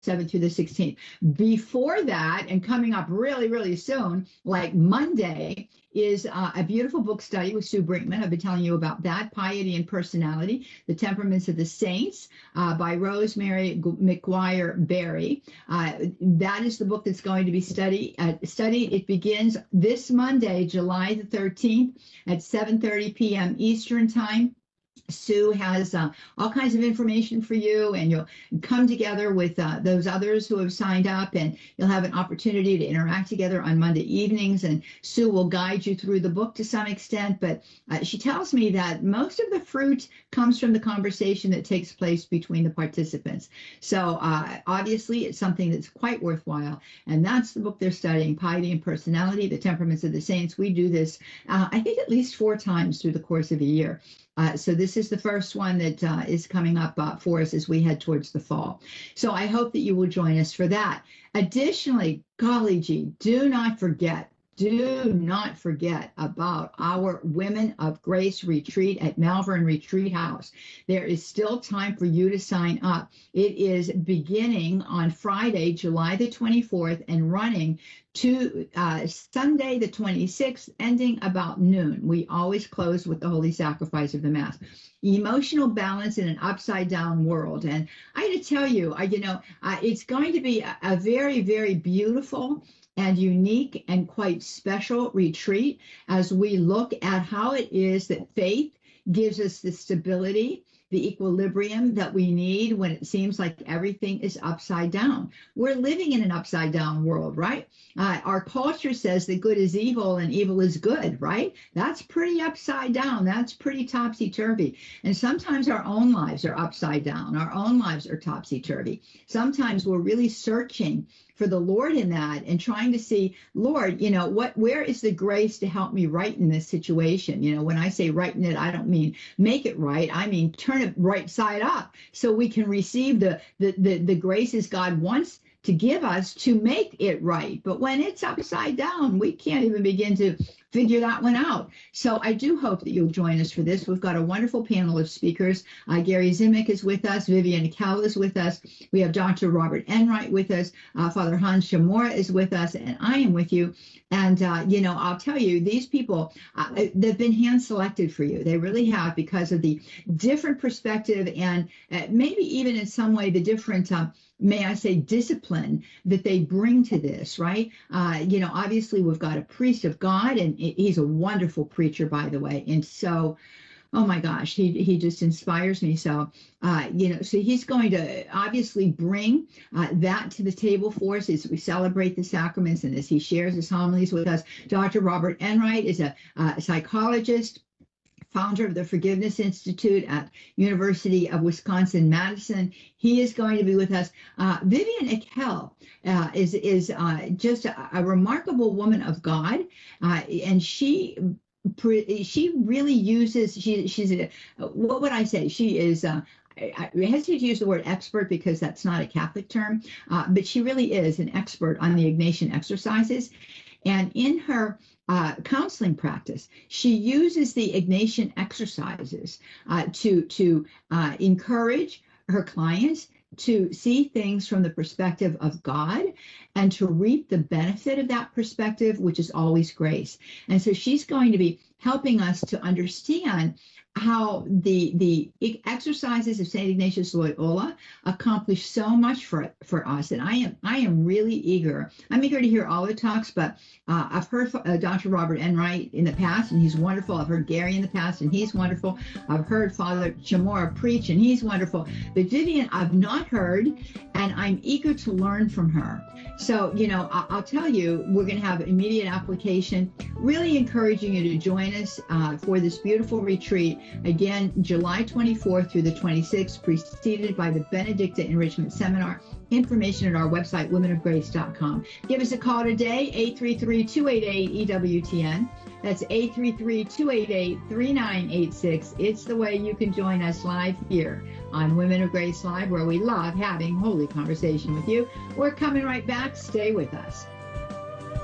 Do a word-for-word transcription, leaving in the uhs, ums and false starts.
seventh through the sixteenth. Before that, and coming up really, really soon, like Monday, is uh, a beautiful book study with Sue Brinkman. I've been telling you about that, Piety and Personality, The Temperaments of the Saints, uh, by Rosemary McGuire Berry. Uh, that is the book that's going to be study, uh, studied. It begins this Monday, July the thirteenth at seven thirty p.m. Eastern Time. Sue has uh, all kinds of information for you, and you'll come together with uh, those others who have signed up, and you'll have an opportunity to interact together on Monday evenings, and Sue will guide you through the book to some extent, but uh, she tells me that most of the fruit comes from the conversation that takes place between the participants. So uh, obviously it's something that's quite worthwhile, and that's the book they're studying, Piety and Personality, The Temperaments of the Saints. We do this, uh, I think, at least four times through the course of a year. Uh, so this is the first one that uh, is coming up uh, for us as we head towards the fall. So I hope that you will join us for that. Additionally, golly gee, do not forget, do not forget about our Women of Grace retreat at Malvern Retreat House. There is still time for you to sign up. It is beginning on Friday, July the twenty-fourth, and running to uh, Sunday the twenty-sixth, ending about noon. We always close with the Holy Sacrifice of the Mass. Emotional balance in an upside down world. And I had to tell you, I, you know, uh, it's going to be a, a very, very beautiful and unique and quite special retreat as we look at how it is that faith gives us the stability, the equilibrium that we need when it seems like everything is upside down. We're living in an upside down world, right? Uh, our culture says that good is evil and evil is good, right? That's pretty upside down. That's pretty topsy-turvy. And sometimes our own lives are upside down. Our own lives are topsy-turvy. Sometimes we're really searching for the Lord in that and trying to see, Lord, you know, what, where is the grace to help me right in this situation? You know, when I say right in it, I don't mean make it right. I mean, turn it right side up so we can receive the, the, the, the graces God wants to give us to make it right. But when it's upside down, we can't even begin to figure that one out. So I do hope that you'll join us for this. We've got a wonderful panel of speakers. Uh, Gary Zimick is with us. Vivian Kell is with us. We have Doctor Robert Enright with us. Uh, Father Hans Shamora is with us, and I am with you. And, uh, you know, I'll tell you, these people, uh, they've been hand-selected for you. They really have, because of the different perspective and uh, maybe even in some way the different um, may I say, discipline that they bring to this, right? Uh, you know, obviously we've got a priest of God, and he's a wonderful preacher, by the way. And so, oh my gosh, he he just inspires me. So, uh, you know, so he's going to obviously bring uh, that to the table for us as we celebrate the sacraments and as he shares his homilies with us. Doctor Robert Enright is a, a psychologist, founder of the Forgiveness Institute at University of Wisconsin-Madison. He is going to be with us. Uh, Vivian Kell uh, is, is uh, just a, a remarkable woman of God, uh, and she she really uses, she, she's, a, what would I say? She is, uh, I hesitate to use the word expert because that's not a Catholic term, uh, but she really is an expert on the Ignatian exercises. And in her uh, counseling practice, she uses the Ignatian exercises uh, to, to uh, encourage her clients to see things from the perspective of God and to reap the benefit of that perspective, which is always grace. And so she's going to be helping us to understand how the the exercises of Saint Ignatius Loyola accomplish so much for for us. And I am I am really eager. I'm eager to hear all the talks, but uh, I've heard uh, Doctor Robert Enright in the past, and he's wonderful. I've heard Gary in the past, and he's wonderful. I've heard Father Chamora preach, and he's wonderful. But Vivian, I've not heard, and I'm eager to learn from her. So, you know, I- I'll tell you, we're going to have immediate application. Really encouraging you to join us uh, for this beautiful retreat. Again, July twenty-fourth through the twenty-sixth, preceded by the Benedicta Enrichment Seminar. Information at our website, women of grace dot com. Give us a call today, eight three three, two eight eight, E W T N. That's eight three three, two eight eight, three nine eight six. It's the way you can join us live here on Women of Grace Live, where we love having holy conversation with you. We're coming right back. Stay with us.